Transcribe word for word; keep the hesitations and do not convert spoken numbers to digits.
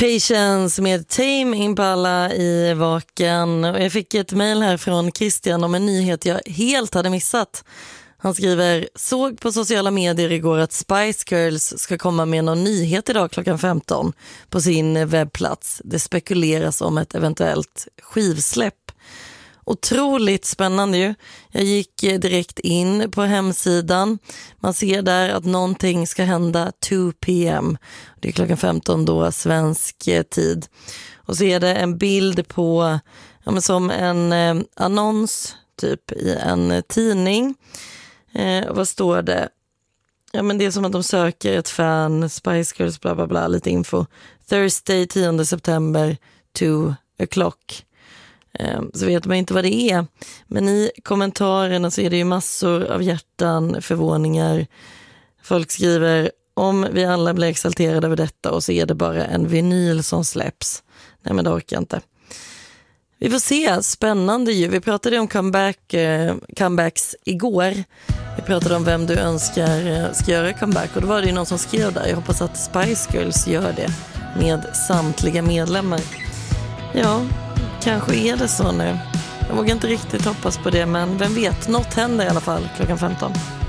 Patience med Tame Impala i Vaken. Och jag fick ett mejl här från Christian om en nyhet jag helt hade missat. Han skriver: såg på sociala medier igår att Spice Girls ska komma med någon nyhet idag klockan femton på sin webbplats. Det spekuleras om ett eventuellt skivsläpp. Otroligt spännande ju. Jag gick direkt in på hemsidan. Man ser där att någonting ska hända två p.m. Det är klockan femton då, svensk tid. Och så är det en bild på, ja, men som en eh, annons typ i en tidning. Eh, och vad står det? Ja, men det är som att de söker ett fan, Spice Girls, bla bla bla, lite info. Thursday tionde september, two o'clock. Så vet man inte vad det är. Men i kommentarerna så är det ju massor av hjärtan, förvåningar. Folk skriver: om vi alla blir exalterade över detta, och så är det bara en vinyl som släpps. Nej, men det orkar jag inte. Vi får se, spännande ju. Vi pratade om comeback, eh, comebacks igår. Vi pratade om vem du önskar eh, ska göra comeback. Och då var det ju någon som skrev där: jag hoppas att Spice Girls gör det med samtliga medlemmar. Ja, kanske är det så nu. Jag vågar inte riktigt hoppas på det, men vem vet, något händer i alla fall klockan femton.